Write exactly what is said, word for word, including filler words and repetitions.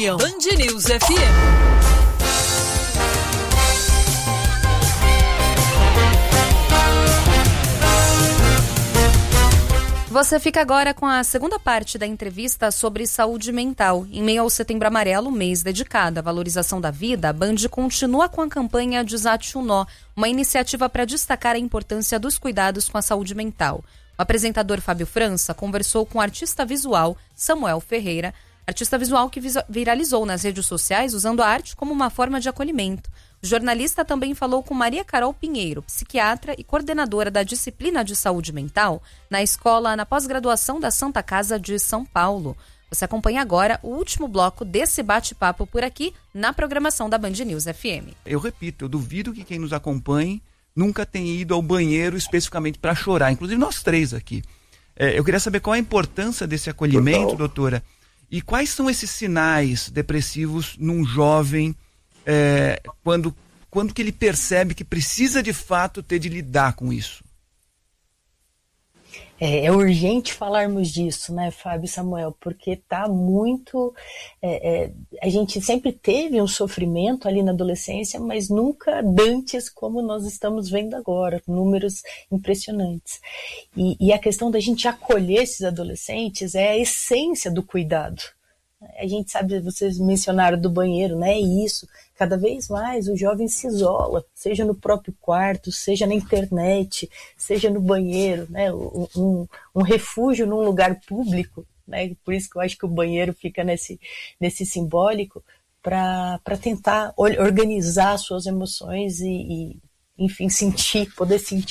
opinião. Band News F M. Você fica agora com a segunda parte da entrevista sobre saúde mental. Em meio ao Setembro Amarelo, mês dedicado à valorização da vida, a Band continua com a campanha Desate o Nó, uma iniciativa para destacar a importância dos cuidados com a saúde mental. O apresentador Fábio França conversou com o artista visual Samuel Ferreira, artista visual que viralizou nas redes sociais usando a arte como uma forma de acolhimento. O jornalista também falou com Maria Carol Pinheiro, psiquiatra e coordenadora da disciplina de saúde mental na escola na pós-graduação da Santa Casa de São Paulo. Você acompanha agora o último bloco desse bate-papo por aqui na programação da Band News F M. Eu repito, eu duvido que quem nos acompanhe nunca tenha ido ao banheiro especificamente para chorar, inclusive nós três aqui. É, eu queria saber qual a importância desse acolhimento, Total. doutora, e quais são esses sinais depressivos num jovem É, quando, quando que ele percebe que precisa de fato ter de lidar com isso? É, é urgente falarmos disso, né, Fábio e Samuel, porque tá muito... É, é, a gente sempre teve um sofrimento ali na adolescência, mas nunca dantes como nós estamos vendo agora, números impressionantes. E, e a questão da gente acolher esses adolescentes é a essência do cuidado. A gente sabe, vocês mencionaram do banheiro, né? E isso, cada vez mais o jovem se isola, seja no próprio quarto, seja na internet, seja no banheiro, né? Um, um, um refúgio num lugar público, né? Por isso que eu acho que o banheiro fica nesse, nesse simbólico, para tentar organizar suas emoções e, e, enfim, sentir, poder sentir